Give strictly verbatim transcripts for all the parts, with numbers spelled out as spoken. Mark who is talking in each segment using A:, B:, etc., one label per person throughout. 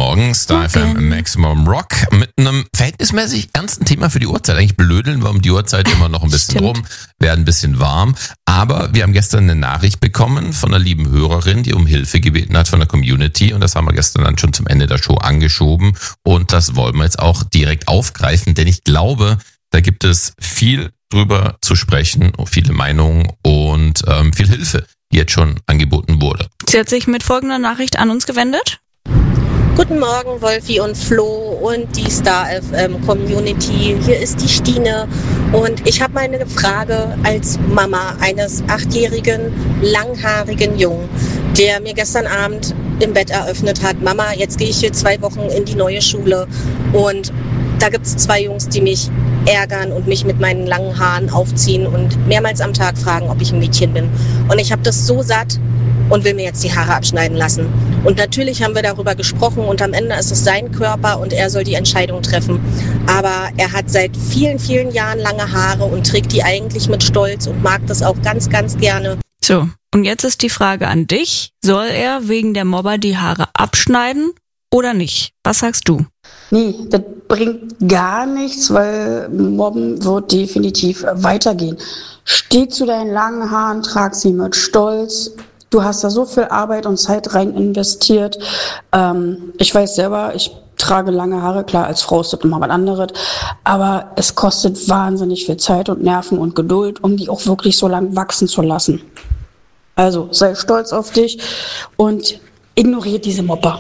A: Morgen, Star F M Maximum Rock mit einem verhältnismäßig ernsten Thema für die Uhrzeit. Eigentlich blödeln wir um die Uhrzeit immer noch ein bisschen
B: Stimmt.
A: rum, werden ein bisschen warm. Aber wir haben gestern eine Nachricht bekommen von einer lieben Hörerin, die um Hilfe gebeten hat von der Community. Und das haben wir gestern dann schon zum Ende der Show angeschoben. Und das wollen wir jetzt auch direkt aufgreifen, denn ich glaube, da gibt es viel drüber zu sprechen, viele Meinungen und ähm, viel Hilfe, die jetzt schon angeboten wurde.
B: Sie hat sich mit folgender Nachricht an uns gewendet.
C: Guten Morgen, Wolfi und Flo und die Star F M Community. Hier ist die Stine und ich habe mal eine Frage als Mama eines achtjährigen, langhaarigen Jungen, der mir gestern Abend im Bett eröffnet hat: Mama, jetzt gehe ich hier zwei Wochen in die neue Schule und da gibt es zwei Jungs, die mich ärgern und mich mit meinen langen Haaren aufziehen und mehrmals am Tag fragen, ob ich ein Mädchen bin. Und ich habe das so satt und will mir jetzt die Haare abschneiden lassen. Und natürlich haben wir darüber gesprochen und am Ende ist es sein Körper und er soll die Entscheidung treffen. Aber er hat seit vielen, vielen Jahren lange Haare und trägt die eigentlich mit Stolz und mag das auch ganz, ganz gerne.
B: So, und jetzt ist die Frage an dich. Soll er wegen der Mobber die Haare abschneiden oder nicht? Was sagst du?
D: Nee, das bringt gar nichts, weil Mobben wird definitiv weitergehen. Steh zu deinen langen Haaren, trag sie mit Stolz. Du hast da so viel Arbeit und Zeit rein investiert. Ähm, ich weiß selber, ich trage lange Haare. Klar, als Frau ist das immer was anderes. Aber es kostet wahnsinnig viel Zeit und Nerven und Geduld, um die auch wirklich so lang wachsen zu lassen. Also sei stolz auf dich und ignoriert diese Mobber.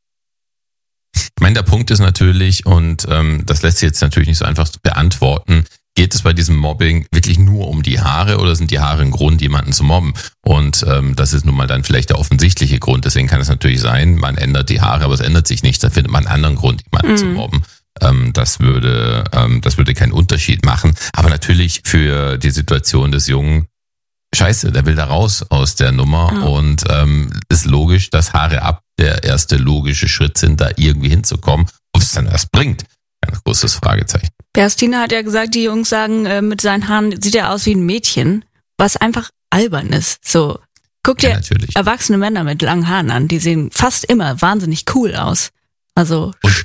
A: Ich meine, der Punkt ist natürlich, und ähm, das lässt sich jetzt natürlich nicht so einfach beantworten, geht es bei diesem Mobbing wirklich nur um die Haare oder sind die Haare ein Grund, jemanden zu mobben? Und ähm, das ist nun mal dann vielleicht der offensichtliche Grund. Deswegen kann es natürlich sein, man ändert die Haare, aber es ändert sich nichts. Da findet man einen anderen Grund, jemanden mhm. zu mobben. Ähm, das würde, ähm, das würde keinen Unterschied machen. Aber natürlich für die Situation des Jungen, Scheiße, der will da raus aus der Nummer ja. und ähm, ist logisch, dass Haare ab der erste logische Schritt sind, da irgendwie hinzukommen. Ob es dann erst bringt, ein großes Fragezeichen.
B: Kerstin hat ja gesagt, die Jungs sagen, äh, mit seinen Haaren sieht er aus wie ein Mädchen, was einfach albern ist. So, guck dir
A: ja,
B: erwachsene Männer mit langen Haaren an, die sehen fast immer wahnsinnig cool aus. Also
A: und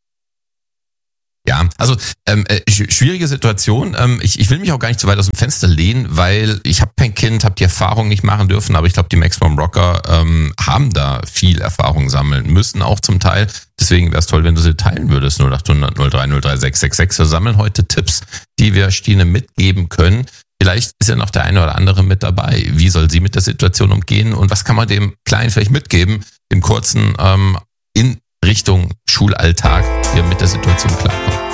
A: ja, also ähm, äh, schwierige Situation. Ähm, ich, ich will mich auch gar nicht zu weit aus dem Fenster lehnen, weil ich habe kein Kind, habe die Erfahrung nicht machen dürfen, aber ich glaube, die Maximum Rocker ähm, haben da viel Erfahrung sammeln müssen, auch zum Teil. Deswegen wäre es toll, wenn du sie teilen würdest. null acht hundert null drei null drei sechs sechs sechs. Wir sammeln heute Tipps, die wir Stine mitgeben können. Vielleicht ist ja noch der eine oder andere mit dabei. Wie soll sie mit der Situation umgehen und was kann man dem Kleinen vielleicht mitgeben, dem Kurzen ähm, in Richtung Schulalltag, wie er mit der Situation klarkommt.